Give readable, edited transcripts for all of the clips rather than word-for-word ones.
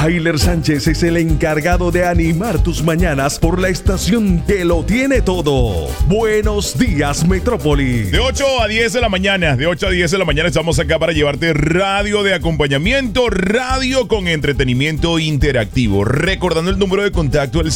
Hayler Sánchez es el encargado de animar tus mañanas por la estación que lo tiene todo. Buenos días, Metrópoli. De 8 a 10 de la mañana, estamos acá para llevarte radio de acompañamiento, radio con entretenimiento interactivo. Recordando el número de contacto, el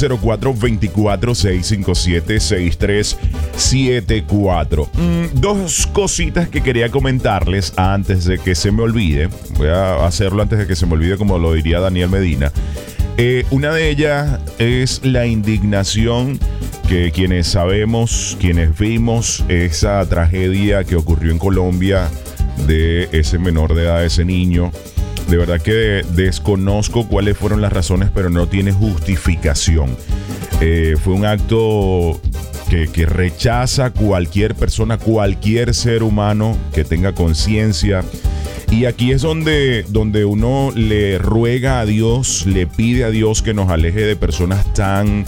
0424-657-6374. Dos cositas que quería comentarles antes de que se me olvide. Voy a hacerlo antes de que se me olvide, como lo diría Daniel Medina. Una de ellas es la indignación que quienes sabemos, quienes vimos esa tragedia que ocurrió en Colombia de ese menor de edad, ese niño. De verdad que desconozco cuáles fueron las razones, pero no tiene justificación. Fue un acto que rechaza cualquier persona, cualquier ser humano que tenga conciencia. Y aquí es donde uno le ruega a Dios, le pide a Dios que nos aleje de personas tan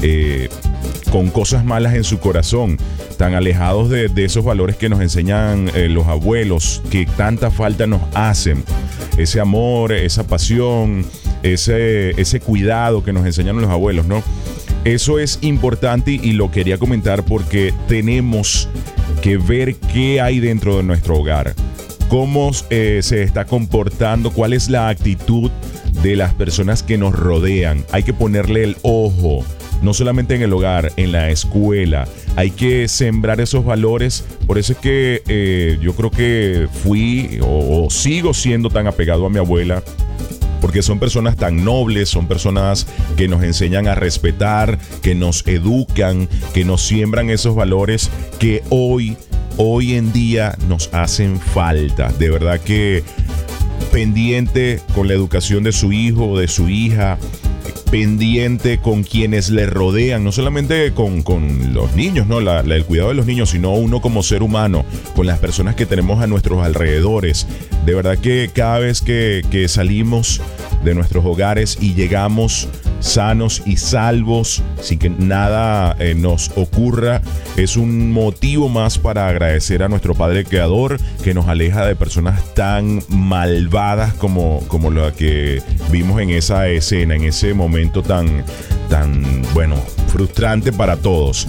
con cosas malas en su corazón, tan alejados de esos valores que nos enseñan los abuelos, que tanta falta nos hacen. Ese amor, esa pasión, ese cuidado que nos enseñan los abuelos, ¿no? Eso es importante y lo quería comentar porque tenemos que ver qué hay dentro de nuestro hogar. Cómo se está comportando, cuál es la actitud de las personas que nos rodean. Hay que ponerle el ojo, no solamente en el hogar, en la escuela. Hay que sembrar esos valores. Por eso es que yo creo que fui o sigo siendo tan apegado a mi abuela, porque son personas tan nobles, son personas que nos enseñan a respetar, que nos educan, que nos siembran esos valores que hoy en día nos hacen falta. De verdad que pendiente con la educación de su hijo o de su hija, pendiente con quienes le rodean, no solamente con los niños, ¿no? El cuidado de los niños, sino uno como ser humano, con las personas que tenemos a nuestros alrededores. De verdad que cada vez que salimos de nuestros hogares y llegamos sanos y salvos, sin que nada nos ocurra, es un motivo más para agradecer a nuestro Padre Creador, que nos aleja de personas tan malvadas como la que vimos en esa escena, en ese momento tan bueno, frustrante para todos.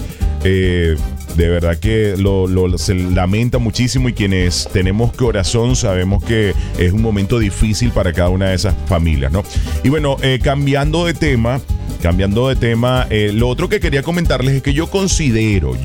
De verdad que se lamenta muchísimo, y quienes tenemos corazón sabemos que es un momento difícil para cada una de esas familias, ¿no? Y bueno, cambiando de tema, lo otro que quería comentarles es que yo considero,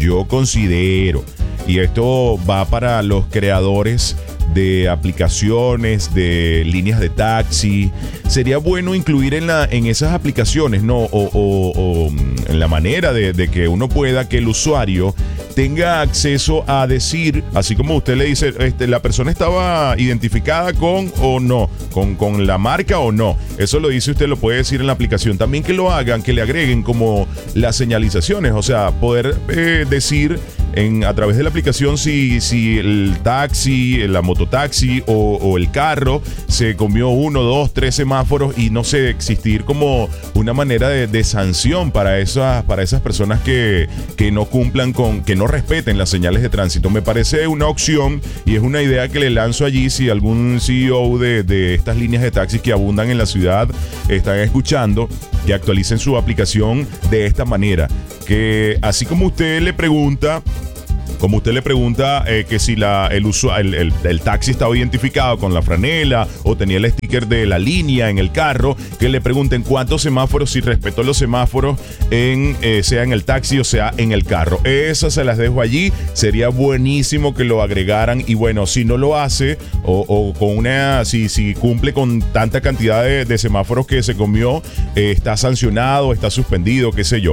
y esto va para los creadores de aplicaciones, de líneas de taxi, sería bueno incluir en esas aplicaciones, ¿no? O en la manera de que uno pueda, que el usuario tenga acceso a decir, así como usted le dice, la persona estaba identificada con o no, con la marca o no. Eso lo dice usted, lo puede decir en la aplicación. También que lo hagan, que le agreguen como las señalizaciones, o sea, poder decir a través de la aplicación si el taxi, la mototaxi o el carro se comió 1, 2, 3 semáforos, y no sé, existir como una manera de sanción para esas personas que no cumplan que no respeten las señales de tránsito. Me parece una opción y es una idea que le lanzo allí. Si algún CEO de estas líneas de taxis que abundan en la ciudad están escuchando, que actualicen su aplicación de esta manera, que así como usted le pregunta que si el taxi estaba identificado con la franela o tenía el sticker de la línea en el carro, que le pregunten cuántos semáforos, si respetó los semáforos sea en el taxi o sea en el carro. Esas se las dejo allí. Sería buenísimo que lo agregaran, y bueno, si no lo hace o con si cumple con tanta cantidad de semáforos que se comió, está sancionado, está suspendido, qué sé yo.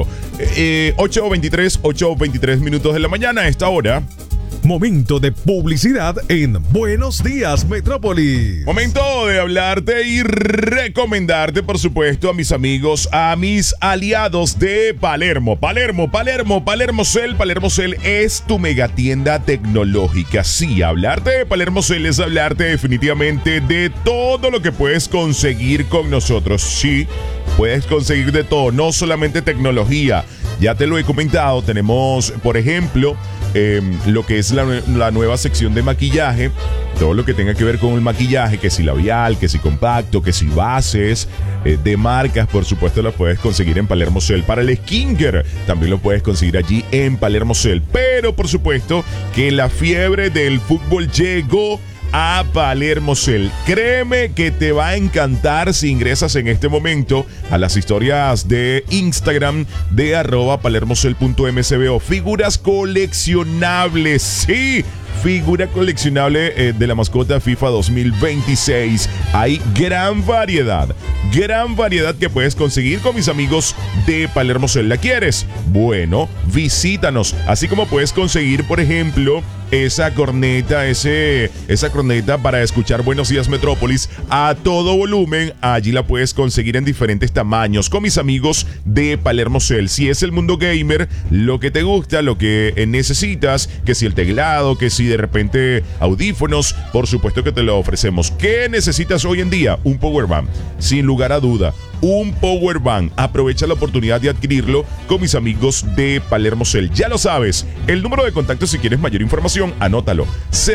8:23 minutos de la mañana a esta hora. Momento de publicidad en Buenos Días, Metrópoli. Momento de hablarte y recomendarte, por supuesto, a mis amigos, a mis aliados de Palermo Cell. Palermo Cell es tu megatienda tecnológica. Sí, hablarte de Palermo Cell es hablarte definitivamente de todo lo que puedes conseguir con nosotros. Sí, puedes conseguir de todo, no solamente tecnología. Ya te lo he comentado, tenemos, por ejemplo, lo que es la nueva sección de maquillaje. Todo lo que tenga que ver con el maquillaje, que si labial, que si compacto, que si bases de marcas, por supuesto lo puedes conseguir en Palermo Cell. Para el skincare también lo puedes conseguir allí en Palermo Cell. Pero por supuesto que la fiebre del fútbol llegó a Palermo Cell. Créeme que te va a encantar si ingresas en este momento a las historias de Instagram de @palermocell.mcbo. Figuras coleccionables, sí. Figura coleccionable de la mascota FIFA 2026. Hay gran variedad que puedes conseguir con mis amigos de Palermo Cell. ¿La quieres? Bueno, visítanos. Así como puedes conseguir, por ejemplo, esa corneta para escuchar Buenos Días Metrópolis a todo volumen. Allí la puedes conseguir en diferentes tamaños con mis amigos de Palermo Cell. Si es el mundo gamer, lo que te gusta, lo que necesitas, que si el teclado, que si de repente audífonos, por supuesto que te lo ofrecemos. ¿Qué necesitas hoy en día? Un power bank, sin lugar a duda. Un power bank. Aprovecha la oportunidad de adquirirlo con mis amigos de Palermo Cell. Ya lo sabes, el número de contacto si quieres mayor información, anótalo: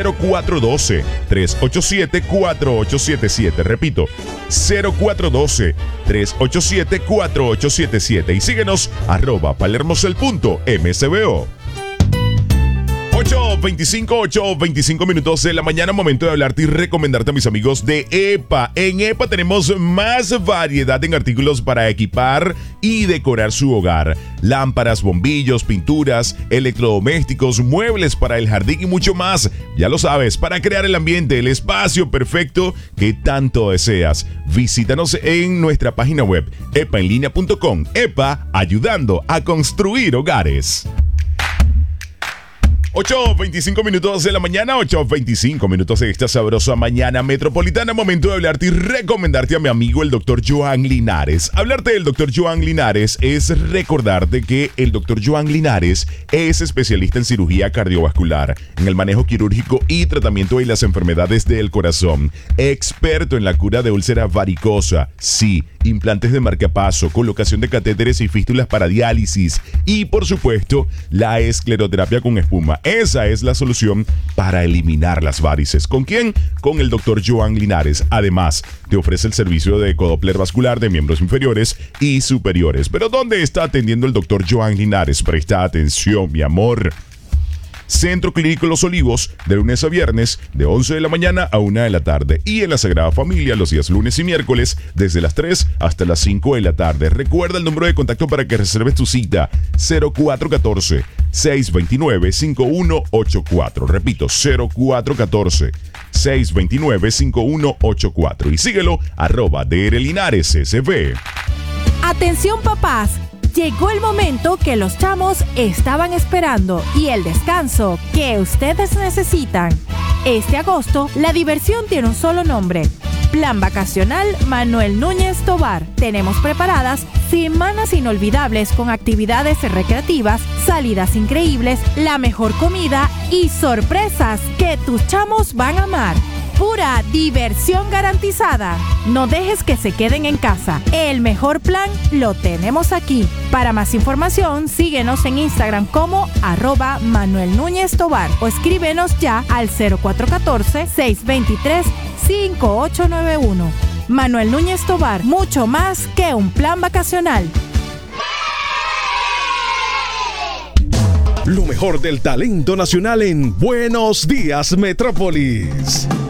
0412-387-4877. Repito, 0412-387-4877. Y síguenos @palermocell.mcbo. 8:25 minutos de la mañana, momento de hablarte y recomendarte a mis amigos de EPA. En EPA tenemos más variedad en artículos para equipar y decorar su hogar. Lámparas, bombillos, pinturas, electrodomésticos, muebles para el jardín y mucho más. Ya lo sabes, para crear el ambiente, el espacio perfecto que tanto deseas. Visítanos en nuestra página web epaenlinea.com. EPA, ayudando a construir hogares. 8:25 minutos de la mañana, 8:25 minutos de esta sabrosa mañana metropolitana. Momento de hablarte y recomendarte a mi amigo el doctor Joan Linares. Hablarte del doctor Joan Linares es recordarte que el doctor Joan Linares es especialista en cirugía cardiovascular, en el manejo quirúrgico y tratamiento de las enfermedades del corazón. Experto en la cura de úlcera varicosa, sí, implantes de marcapaso, colocación de catéteres y fístulas para diálisis y, por supuesto, la escleroterapia con espuma. Esa es la solución para eliminar las varices. ¿Con quién? Con el doctor Joan Linares. Además, te ofrece el servicio de ecodoppler vascular de miembros inferiores y superiores. ¿Pero dónde está atendiendo el doctor Joan Linares? Presta atención, mi amor. Centro Clínico Los Olivos, de lunes a viernes, de 11 de la mañana a 1 de la tarde. Y en la Sagrada Familia, los días lunes y miércoles, desde las 3 hasta las 5 de la tarde. Recuerda el número de contacto para que reserves tu cita: 0414-629-5184. Repito, 0414-629-5184. Y síguelo, @drlinaresSB. Atención, papás. Llegó el momento que los chamos estaban esperando y el descanso que ustedes necesitan. Este agosto, la diversión tiene un solo nombre: Plan Vacacional Manuel Núñez Tovar. Tenemos preparadas semanas inolvidables con actividades recreativas, salidas increíbles, la mejor comida y sorpresas que tus chamos van a amar. Pura diversión garantizada. No dejes que se queden en casa. El mejor plan lo tenemos aquí. Para más información, síguenos en Instagram como @Manuel Núñez Tovar o escríbenos ya al 0414-623-5891. Manuel Núñez Tovar, mucho más que un plan vacacional. Lo mejor del talento nacional en Buenos Días Metrópolis.